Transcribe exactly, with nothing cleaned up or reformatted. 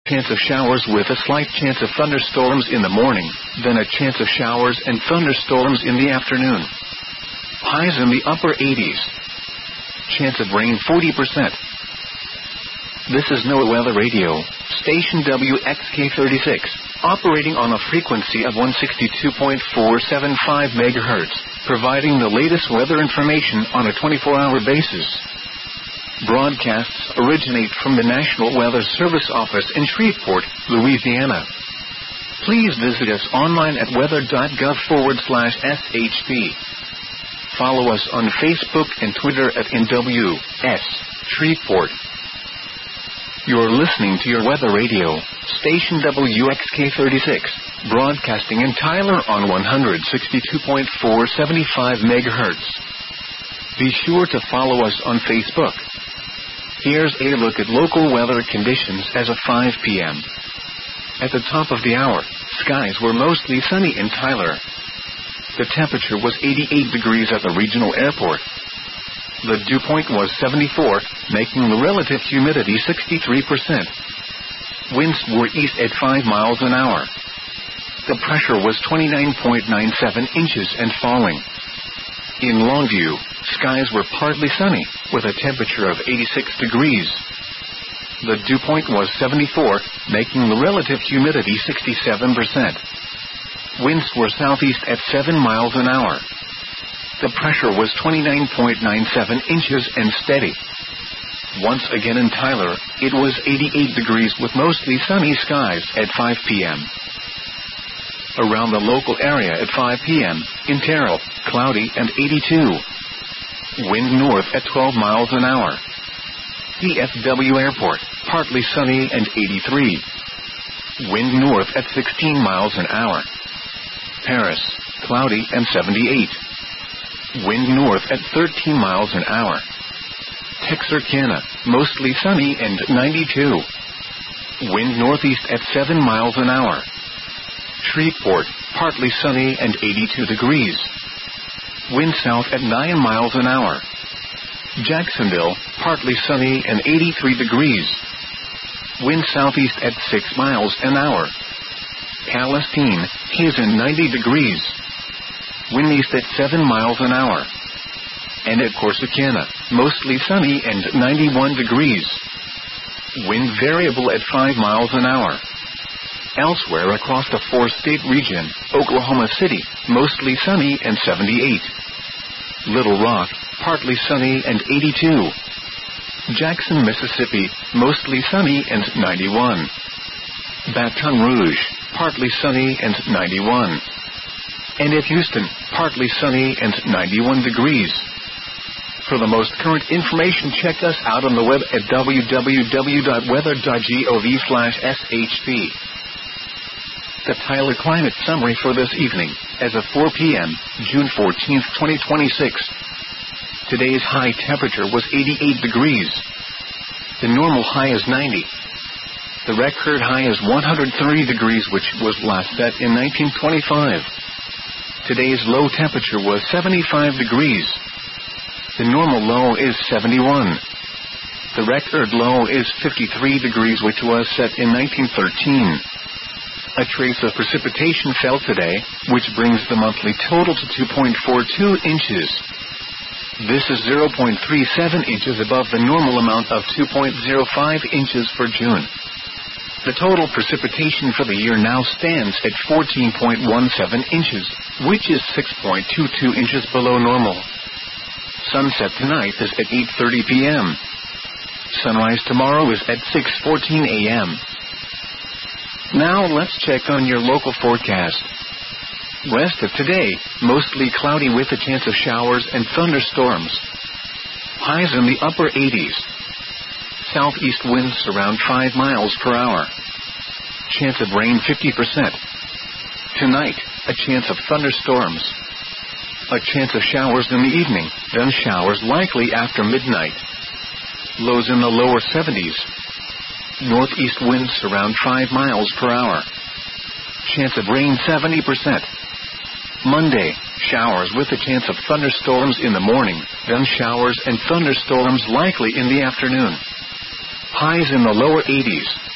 chance of showers with a slight chance of thunderstorms in the morning, then a chance of showers and thunderstorms in the afternoon. Highs in the upper eighties. Chance of rain forty percent. This is NOAA Weather Radio, station W X K thirty-six, operating on a frequency of one sixty-two point four seven five megahertz, providing the latest weather information on a twenty-four hour basis. Broadcasts originate from the National Weather Service office in Shreveport, Louisiana. Please visit us online at weather.gov forward slash SHP. Follow us on Facebook and Twitter at N W S Shreveport. You're listening to your weather radio, station W X K thirty-six, broadcasting in Tyler on one sixty-two point four seven five megahertz. Be sure to follow us on Facebook. Here's a look at local weather conditions as of five p.m. At the top of the hour, skies were mostly sunny in Tyler. The temperature was eighty-eight degrees at the regional airport. The dew point was seventy-four, making the relative humidity sixty-three percent. Winds were east at five miles an hour. The pressure was twenty-nine point nine seven inches and falling. In Longview, skies were partly sunny, with a temperature of eighty-six degrees. The dew point was seventy-four, making the relative humidity sixty-seven percent. Winds were southeast at seven miles an hour. The pressure was twenty-nine point nine seven inches and steady. Once again in Tyler, it was eighty-eight degrees with mostly sunny skies at five p.m. Around the local area at five p.m., in Terrell, cloudy and eighty-two. Wind north at twelve miles an hour. D F W Airport, partly sunny and eighty-three. Wind north at sixteen miles an hour. Paris, cloudy and seventy-eight. Wind north at thirteen miles an hour. Texarkana, mostly sunny and ninety-two. Wind northeast at seven miles an hour. Shreveport, partly sunny and eighty-two degrees. Wind south at nine miles an hour. Jacksonville, partly sunny and eighty-three degrees. Wind southeast at six miles an hour. Palestine, haze and ninety degrees. Wind east at seven miles an hour. And at Corsicana, mostly sunny and ninety-one degrees. Wind variable at five miles an hour. Elsewhere across the four-state region, Oklahoma City, mostly sunny and seventy-eight. Little Rock, partly sunny and eighty-two. Jackson, Mississippi, mostly sunny and ninety-one. Baton Rouge, partly sunny and ninety-one. And at Houston, partly sunny and ninety-one degrees. For the most current information, check us out on the web at w w w dot weather dot gov slash S H P. The Tyler Climate Summary for this evening, as of four p.m., June fourteenth, twenty twenty-six. Today's high temperature was eighty-eight degrees. The normal high is ninety. The record high is one hundred three degrees, which was last set in nineteen twenty-five. Today's low temperature was seventy-five degrees. The normal low is seventy-one. The record low is fifty-three degrees, which was set in nineteen thirteen. A trace of precipitation fell today, which brings the monthly total to two point four two inches. This is zero point three seven inches above the normal amount of two point zero five inches for June. The total precipitation for the year now stands at fourteen point one seven inches, which is six point two two inches below normal. Sunset tonight is at eight thirty p.m. Sunrise tomorrow is at six fourteen a.m. Now let's check on your local forecast. Rest of today, mostly cloudy with a chance of showers and thunderstorms. Highs in the upper eighties. Southeast winds around five miles per hour. Chance of rain fifty percent. Tonight, a chance of thunderstorms. A chance of showers in the evening, then showers likely after midnight. Lows in the lower seventies. Northeast winds around five miles per hour. Chance of rain seventy percent. Monday, showers with a chance of thunderstorms in the morning, then showers and thunderstorms likely in the afternoon. Highs in the lower eighties.